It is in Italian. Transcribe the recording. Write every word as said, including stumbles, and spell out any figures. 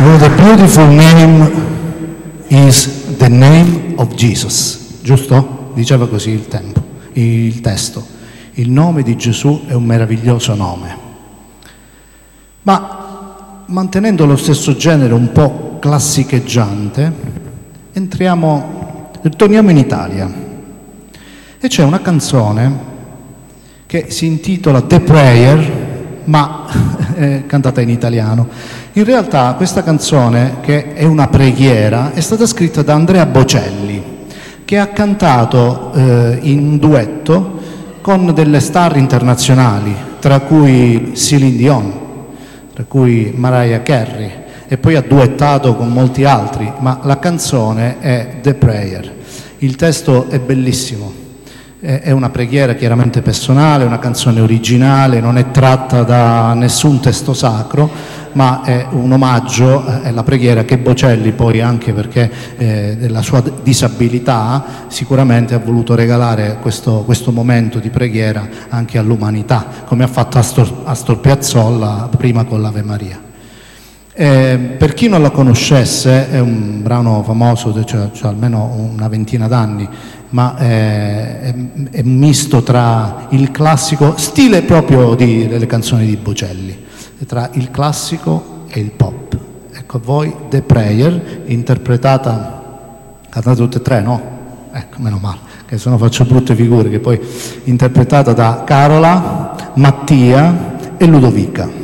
What a beautiful name is the name of Jesus. Giusto? Diceva così il tempo, il testo. Il nome di Gesù è un meraviglioso nome. Ma mantenendo lo stesso genere un po' classicheggiante, entriamo, torniamo in Italia. E c'è una canzone che si intitola The Prayer, ma è cantata in italiano. In realtà questa canzone, che è una preghiera, è stata scritta da Andrea Bocelli, che ha cantato eh, in duetto con delle star internazionali, tra cui Celine Dion, tra cui Mariah Carey, e poi ha duettato con molti altri, ma la canzone è The Prayer. Il testo è bellissimo. È una preghiera chiaramente personale, una canzone originale, non è tratta da nessun testo sacro, ma è un omaggio, è la preghiera che Bocelli poi, anche perché eh, della sua disabilità, sicuramente ha voluto regalare questo, questo momento di preghiera anche all'umanità, come ha fatto Astor, Astor Piazzolla prima con l'Ave Maria. Eh, per chi non la conoscesse, è un brano famoso, cioè, cioè almeno una ventina d'anni, ma è, è, è un misto tra il classico, stile proprio di, delle canzoni di Bocelli, tra il classico e il pop. Ecco a voi The Prayer, interpretata, cantate tutte e tre, no? Ecco, meno male, che se no faccio brutte figure, che poi interpretata da Carola, Mattia e Ludovica.